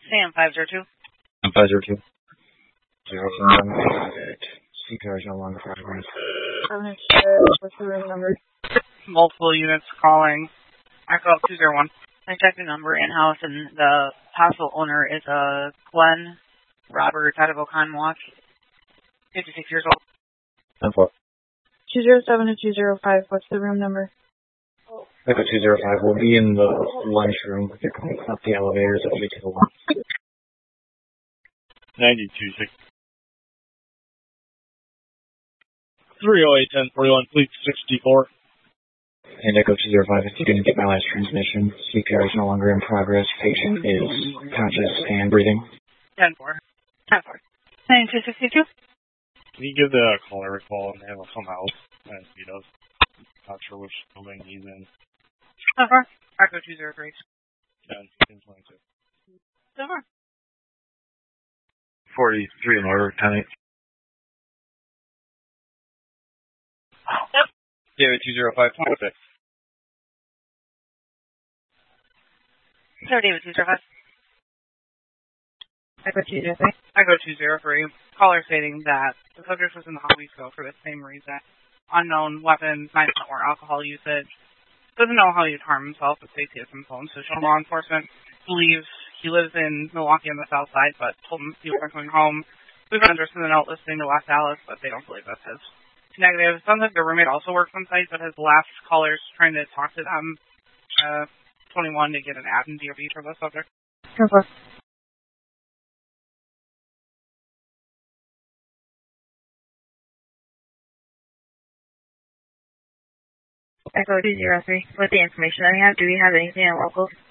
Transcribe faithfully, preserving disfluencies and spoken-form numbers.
Sam five zero two. I'm five zero two. Zero five. C P R is no longer progress. I'm sure. What's the room number? Multiple units calling. Echo two zero one. I checked the number in-house, and the possible owner is uh, Glenn Robert out of Oconomowoc, fifty-six years old. ten four. two zero seven to two zero five. What's the room number? Echo two zero five. We'll be in the lunchroom. They're going up the elevators at to the one. ninety-two six. three oh eight ten forty-one, fleet sixty-four. And Echo two zero five, if you didn't get my last transmission, C P R is no longer in progress. Patient is conscious and breathing. ten four. ten four. ninety-two sixty-two. Can you give the caller a call and have some help as he does? Not sure which building he's in. ten four. Echo two zero three. ten, ten twenty-two. ten four. forty-three in order, ten eight. Yep. David two zero five twenty-six. Sir David two zero five. Echo two zero three. Echo two zero three. Caller stating that the subject was in the hot week ago for the same reason. Unknown weapons, nine percent more alcohol usage. Doesn't know how he'd harm himself, but safety is important. So law enforcement believes he lives in Milwaukee on the south side, but told him he was going home. We've understood the note listing to West Dallas, but they don't believe that's his. Negative. Sounds like the roommate also works on site, but his last caller's trying to talk to them. Uh, twenty-one to get an ad and D O B for the subject. ten four. Echo two zero three. With the information that we have, do we have anything in locals?